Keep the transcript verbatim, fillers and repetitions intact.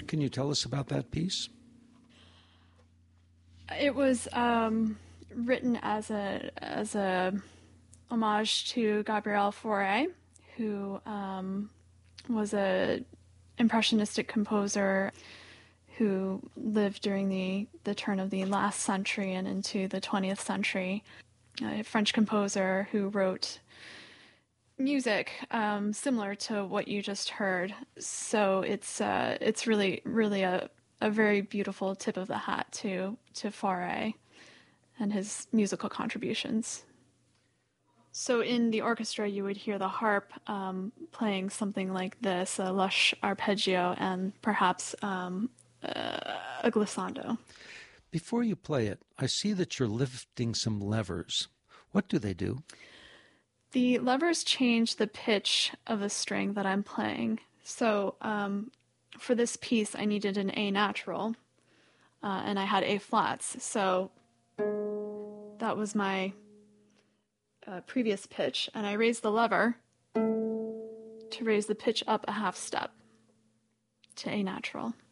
Can you tell us about that piece? It was um, written as a as a homage to Gabriel Fauré, who um, was a impressionistic composer who lived during the, the turn of the last century and into the twentieth century. A French composer who wrote music um, similar to what you just heard. So it's uh, it's really really a a very beautiful tip of the hat to to Fauré and his musical contributions. So in the orchestra, you would hear the harp um, playing something like this, a lush arpeggio, and perhaps um, uh, a glissando. Before you play it, I see that you're lifting some levers. What do they do? The levers change the pitch of the string that I'm playing. So um, for this piece, I needed an A natural, uh, and I had A flats. So that was my uh, previous pitch, and I raised the lever to raise the pitch up a half step to A natural.